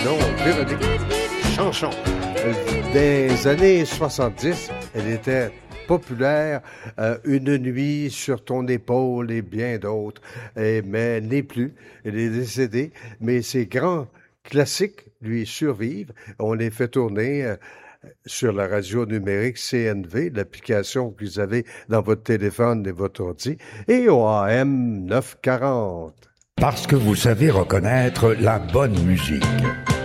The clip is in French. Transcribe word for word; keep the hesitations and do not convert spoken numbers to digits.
prénom Véronique Chanchon. Des années soixante-dix, elle était populaire, euh, Une nuit sur ton épaule et bien d'autres, et, mais elle n'est plus, elle est décédée, mais ses grands classiques lui survivent. On les fait tourner euh, sur la radio numérique C N V, l'application que vous avez dans votre téléphone et votre ordi, et au A M neuf cent quarante. Parce que vous savez reconnaître la bonne musique.